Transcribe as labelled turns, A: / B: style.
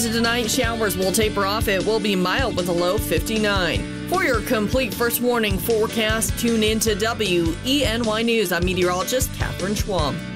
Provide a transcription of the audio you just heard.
A: into tonight, showers will taper off. It will be mild with a low 59. For your complete first warning forecast, tune in to WENY News. I'm meteorologist Catherine Schwam.